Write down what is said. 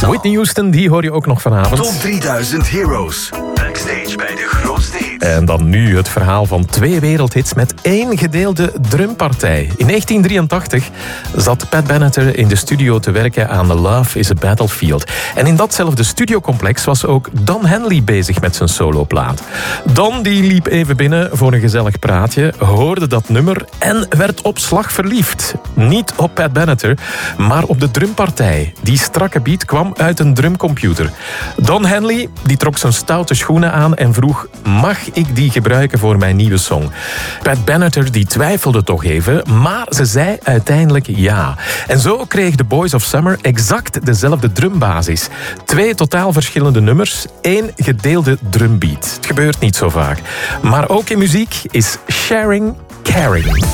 Whitney Houston, die hoor je ook nog vanavond. Top 3000 Heroes. Backstage bij de grootste hits. En dan nu het verhaal van 2 wereldhits met 1 gedeelde drumpartij. In 1983 zat Pat Benatar in de studio te werken aan Love is a Battlefield. En in datzelfde studiocomplex was ook Don Henley bezig met zijn soloplaat. Don die liep even binnen voor een gezellig praatje, hoorde dat nummer en werd op slag verliefd. Niet op Pat Benatar, maar op de drumpartij. Die strakke beat kwam uit een drumcomputer. Don Henley die trok zijn stoute schoenen aan en vroeg: mag ik die gebruiken voor mijn nieuwe song? Pat Benatar die twijfelde toch even, maar ze zei uiteindelijk ja. En zo kreeg The Boys of Summer exact dezelfde drumbasis. 2 totaal verschillende nummers, 1 gedeelde drumbeat. Het gebeurt niet zo vaak. Maar ook in muziek is sharing caring.